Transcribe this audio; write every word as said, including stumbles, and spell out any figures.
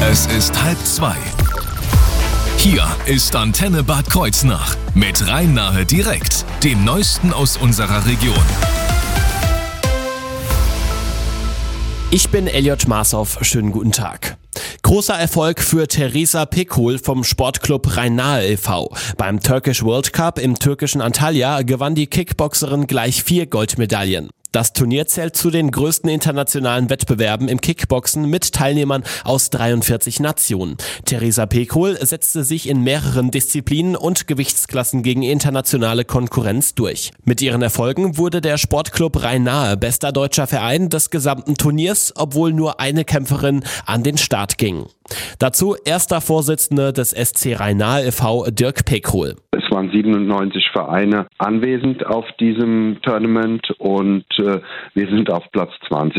Es ist halb zwei. Hier ist Antenne Bad Kreuznach mit Rhein-Nahe direkt, dem Neuesten aus unserer Region. Ich bin Elliot Marshoff, schönen guten Tag. Großer Erfolg für Theresa Pekul vom Sportclub Rhein-Nahe e V Beim Turkish World Cup im türkischen Antalya gewann die Kickboxerin gleich vier Goldmedaillen. Das Turnier zählt zu den größten internationalen Wettbewerben im Kickboxen mit Teilnehmern aus dreiundvierzig Nationen. Theresa Pekul setzte sich in mehreren Disziplinen und Gewichtsklassen gegen internationale Konkurrenz durch. Mit ihren Erfolgen wurde der Sportclub Rhein-Nahe bester deutscher Verein des gesamten Turniers, obwohl nur eine Kämpferin an den Start ging. Dazu erster Vorsitzender des S C Rhein-Nahe e V Dirk Pekul. Es waren siebenundneunzig Vereine anwesend auf diesem Tournament und äh, wir sind auf Platz zwanzig